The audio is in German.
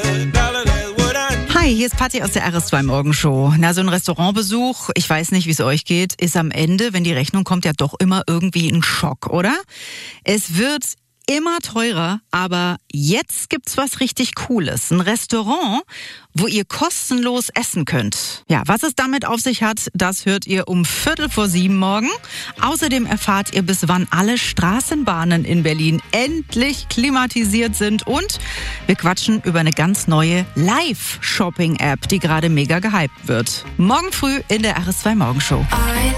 Hi, hier ist Patti aus der RS2 Morgenshow. Na, so ein Restaurantbesuch, ich weiß nicht, wie es euch geht, ist am Ende, wenn die Rechnung kommt, ja doch immer irgendwie ein Schock, oder? Es wird immer teurer, aber jetzt gibt's was richtig Cooles. Ein Restaurant, wo ihr kostenlos essen könnt. Ja, was es damit auf sich hat, das hört ihr um 6:45 morgen. Außerdem erfahrt ihr, bis wann alle Straßenbahnen in Berlin endlich klimatisiert sind. Und wir quatschen über eine ganz neue Live-Shopping-App, die gerade mega gehypt wird. Morgen früh in der RS2 Morgenshow.